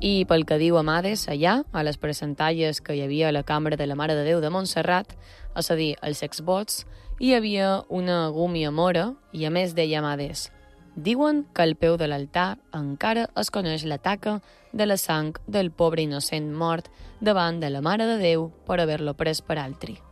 I pel que diu Amades, allà, a les percentatges que hi havia a la Cambra de la Mare de Déu de Montserrat, és a dir, els exvots, hi havia una gúmia mora i a més deia Amades: diuen que al peu de l'altar encara es coneix la taca de la sang del pobre innocent mort davant de la Mare de Déu per haver-lo pres per altri.